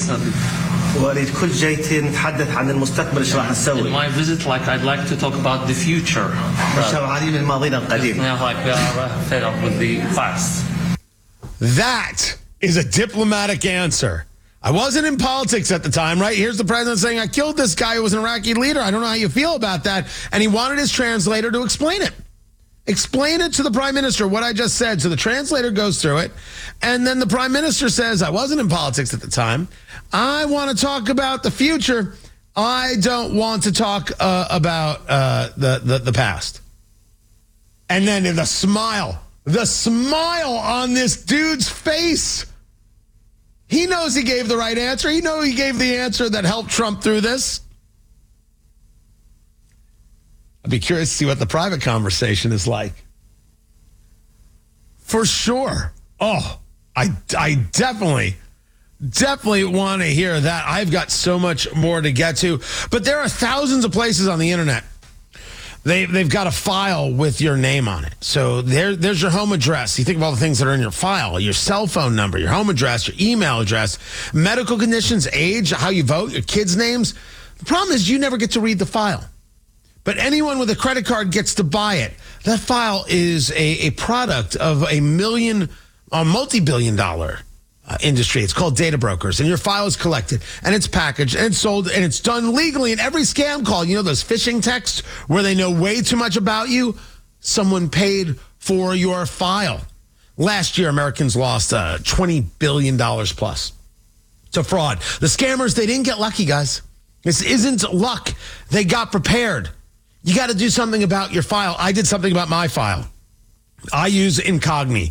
وأريد كل جيتي نتحدث عن المستقبل إيش راح نسوي. In my visit, I'd like to talk about the future. شبعانين من ماضينا القديم. Like we are fed up with the past. That is a diplomatic answer. I wasn't in politics at the time, right? Here's the president saying, I killed this guy who was an Iraqi leader. I don't know how you feel about that. And he wanted his translator to explain it. Explain it to the prime minister, what I just said. So the translator goes through it. And then the prime minister says, I wasn't in politics at the time. I want to talk about the future. I don't want to talk about the past. And then the smile on this dude's face. He knows he gave the right answer. He knows he gave the answer that helped Trump through this. I'd be curious to see what the private conversation is like. For sure. Oh, I definitely want to hear that. I've got so much more to get to. But there are thousands of places on the internet. They've got a file with your name on it. So there's your home address. You think of all the things that are in your file, your cell phone number, your home address, your email address, medical conditions, age, how you vote, your kids' names. The problem is you never get to read the file. But anyone with a credit card gets to buy it. That file is a product of a multi-billion-dollar industry. It's called data brokers, and your file is collected, and it's packaged, and it's sold, and it's done legally. And every scam call, you know those phishing texts where they know way too much about you? Someone paid for your file. Last year, Americans lost $20 billion plus to fraud. The scammers, they didn't get lucky, guys. This isn't luck. They got prepared. You got to do something about your file. I did something about my file. I use Incogni,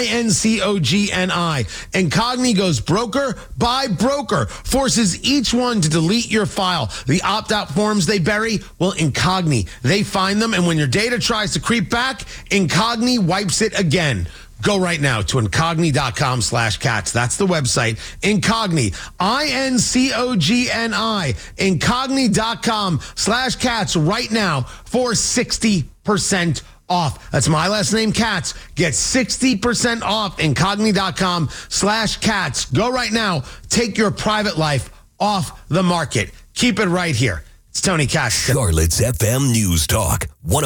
Incogni. Incogni goes broker by broker, forces each one to delete your file. The opt-out forms they bury, well, Incogni, they find them, and when your data tries to creep back, Incogni wipes it again. Go right now to Incogni.com/cats. That's the website. Incogni, Incogni, Incogni.com/cats right now for 60% off. That's my last name, Katz. Get 60% off Incogni.com/cats. Go right now. Take your private life off the market. Keep it right here. It's Tony Katz. Charlotte's FM News Talk,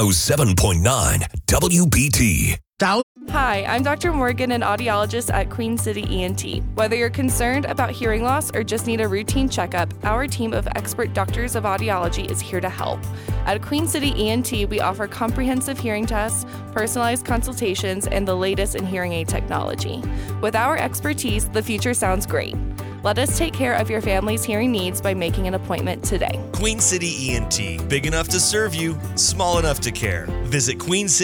107.9 WBT. Hi, I'm Dr. Morgan, an audiologist at Queen City ENT. Whether you're concerned about hearing loss or just need a routine checkup, our team of expert doctors of audiology is here to help. At Queen City ENT, we offer comprehensive hearing tests, personalized consultations, and the latest in hearing aid technology. With our expertise, the future sounds great. Let us take care of your family's hearing needs by making an appointment today. Queen City ENT. Big enough to serve you, small enough to care. Visit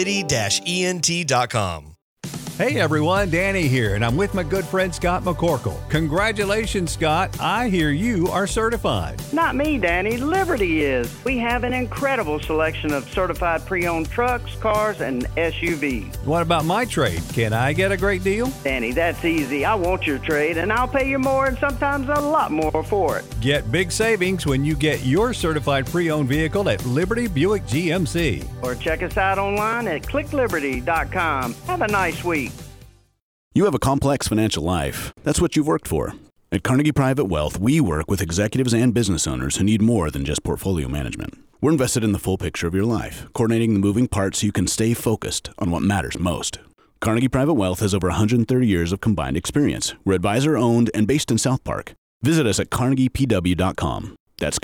queencity-ent.com. Hey everyone, Danny here, and I'm with my good friend Scott McCorkle. Congratulations, Scott. I hear you are certified. Not me, Danny. Liberty is. We have an incredible selection of certified pre-owned trucks, cars, and SUVs. What about my trade? Can I get a great deal? Danny, that's easy. I want your trade, and I'll pay you more and sometimes a lot more for it. Get big savings when you get your certified pre-owned vehicle at Liberty Buick GMC. Or check us out online at clickliberty.com. Have a nice week. You have a complex financial life. That's what you've worked for. At Carnegie Private Wealth, we work with executives and business owners who need more than just portfolio management. We're invested in the full picture of your life, coordinating the moving parts so you can stay focused on what matters most. Carnegie Private Wealth has over 130 years of combined experience. We're advisor-owned and based in South Park. Visit us at carnegiepw.com. That's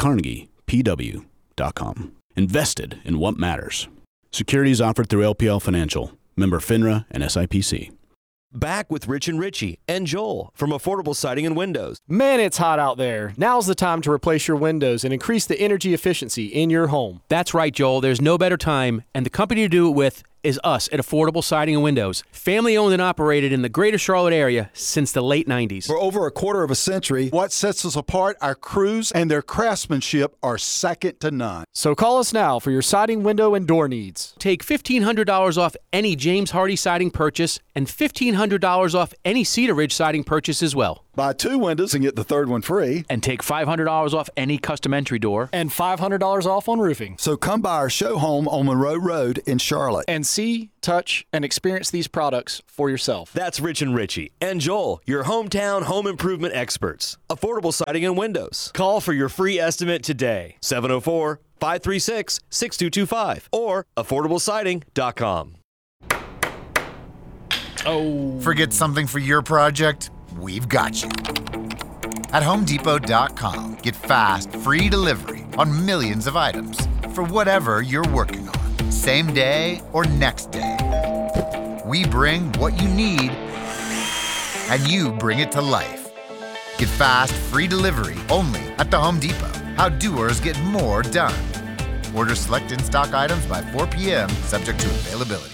carnegiepw.com. Invested in what matters. Securities offered through LPL Financial. Member FINRA and SIPC. Back with Rich and Richie and Joel from Affordable Siding and Windows. Man, it's hot out there. Now's the time to replace your windows and increase the energy efficiency in your home. That's right, Joel. There's no better time, and the company to do it with is us at Affordable Siding and Windows. Family owned and operated in the greater Charlotte area since the late 90s. For over a quarter of a century, what sets us apart, our crews and their craftsmanship are second to none. So call us now for your siding, window, and door needs. Take $1,500 off any James Hardy siding purchase and $1,500 off any Cedar Ridge siding purchase as well. Buy 2 windows and get the 3rd one free. And take $500 off any custom entry door. And $500 off on roofing. So come by our show home on Monroe Road in Charlotte. And see, touch, and experience these products for yourself. That's Rich and Richie and Joel, your hometown home improvement experts. Affordable Siding and Windows. Call for your free estimate today. 704-536-6225 or affordablesiding.com. Oh. Forget something for your project? We've got you. At HomeDepot.com, get fast, free delivery on millions of items for whatever you're working on, same day or next day. We bring what you need, and you bring it to life. Get fast, free delivery only at the Home Depot. How doers get more done. Order select in-stock items by 4 p.m., subject to availability.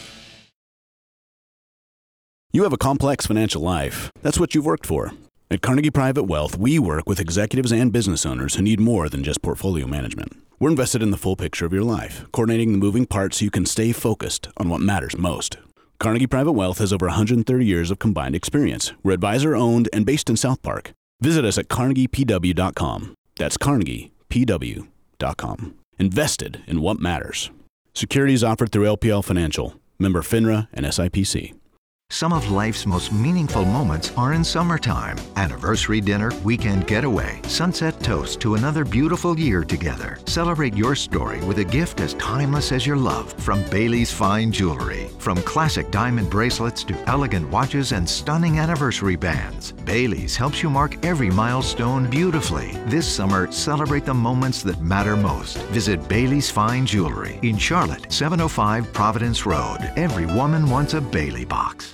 You have a complex financial life. That's what you've worked for. At Carnegie Private Wealth, we work with executives and business owners who need more than just portfolio management. We're invested in the full picture of your life, coordinating the moving parts so you can stay focused on what matters most. Carnegie Private Wealth has over 130 years of combined experience. We're advisor-owned and based in South Park. Visit us at carnegiepw.com. That's carnegiepw.com. Invested in what matters. Securities offered through LPL Financial. Member FINRA and SIPC. Some of life's most meaningful moments are in summertime. Anniversary dinner, weekend getaway, sunset toast to another beautiful year together. Celebrate your story with a gift as timeless as your love from Bailey's Fine Jewelry. From classic diamond bracelets to elegant watches and stunning anniversary bands, Bailey's helps you mark every milestone beautifully. This summer, celebrate the moments that matter most. Visit Bailey's Fine Jewelry in Charlotte, 705 Providence Road. Every woman wants a Bailey box.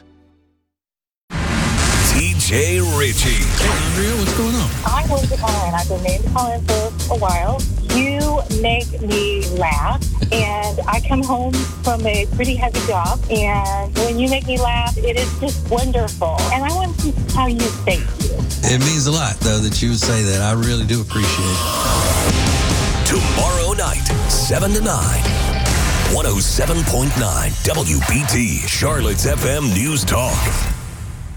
TJ Ritchie. Hey, Andrea, what's going on? I wanted to call in. I've been meaning to call in for a while. You make me laugh, and I come home from a pretty heavy job, and when you make me laugh, it is just wonderful. And I want to tell you thank you. It means a lot, though, that you would say that. I really do appreciate it. Tomorrow night, 7 to 9. 107.9 WBT, Charlotte's FM News Talk.